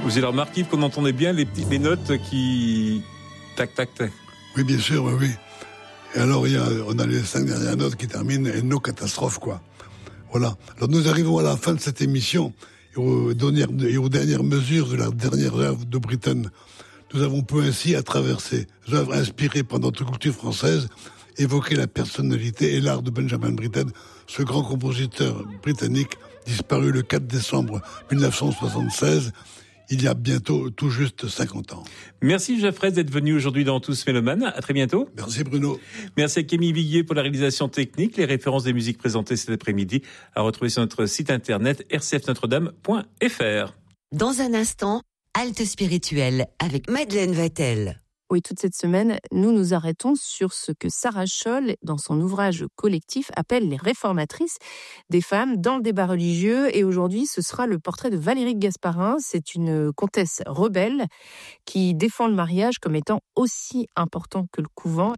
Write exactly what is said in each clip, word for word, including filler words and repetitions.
Vous avez remarqué qu'on entendait bien les, petites, les notes qui... Tac, tac, tac. Oui, bien sûr, oui, oui. Et alors, il y a, on a les cinq dernières notes qui terminent et nos catastrophes, quoi. Voilà. Alors, nous arrivons à la fin de cette émission et aux dernières, et aux dernières mesures de la dernière œuvre de Britten. Nous avons pu ainsi, à travers ces œuvres inspirées par notre culture française, évoquer la personnalité et l'art de Benjamin Britten, ce grand compositeur britannique disparu le quatre décembre dix-neuf cent soixante-seize, il y a bientôt tout juste cinquante ans. Merci Geoffrey d'être venu aujourd'hui dans Tous Mélomanes. À très bientôt. Merci Bruno. Merci à Camille Villiers pour la réalisation technique. Les références des musiques présentées cet après-midi à retrouver sur notre site internet r c f notre dame point f r. Dans un instant, Halte spirituelle avec Madeleine Vatel. Oui, toute cette semaine, nous nous arrêtons sur ce que Sarah Scholl, dans son ouvrage collectif, appelle les réformatrices, des femmes dans le débat religieux. Et aujourd'hui, ce sera le portrait de Valérie Gasparin. C'est une comtesse rebelle qui défend le mariage comme étant aussi important que le couvent.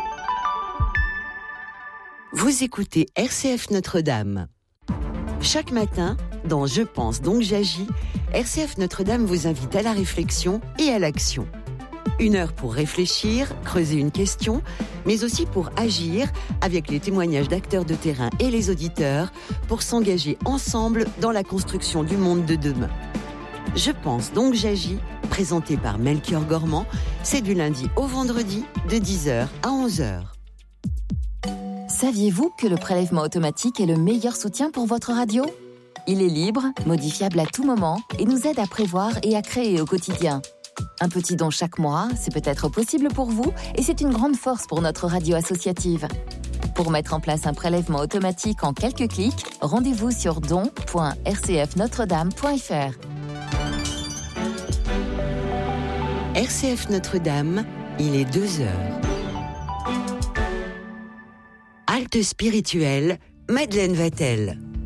Vous écoutez R C F Notre-Dame. Chaque matin, dans Je pense donc j'agis, R C F Notre-Dame vous invite à la réflexion et à l'action. Une heure pour réfléchir, creuser une question, mais aussi pour agir avec les témoignages d'acteurs de terrain et les auditeurs pour s'engager ensemble dans la construction du monde de demain. Je pense donc j'agis, présenté par Melchior Gormand, c'est du lundi au vendredi de dix heures à onze heures. Saviez-vous que le prélèvement automatique est le meilleur soutien pour votre radio ? Il est libre, modifiable à tout moment et nous aide à prévoir et à créer au quotidien. Un petit don chaque mois, c'est peut-être possible pour vous et c'est une grande force pour notre radio associative. Pour mettre en place un prélèvement automatique en quelques clics, rendez-vous sur don point r c f notre dame point f r. R C F Notre-Dame, il est deux heures. Halte spirituelle, Madeleine Vatel.